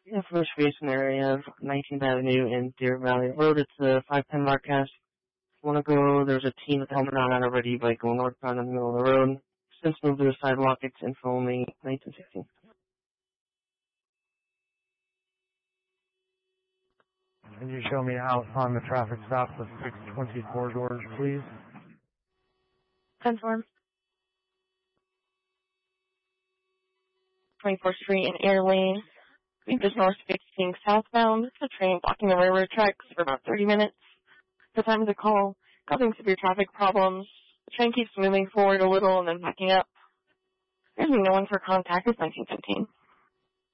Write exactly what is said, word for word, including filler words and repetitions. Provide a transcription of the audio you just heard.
information area of nineteenth Avenue and Deer Valley Road. It's the five ten Marquez. If you want to go, there's a team with helmet on on a ready bike going northbound in the middle of the road. Since moved to the sidewalk, it's info only nineteen sixteen. Can you show me out on the traffic stop with six twenty-four doors, please? ten four. twenty-fourth Street and Air Lane. We just north sixteen southbound. The train blocking the railroad tracks for about thirty minutes. The time of the call, causing severe traffic problems. The train keeps moving forward a little and then backing up. There's no one for contact. It's nineteen fifteen.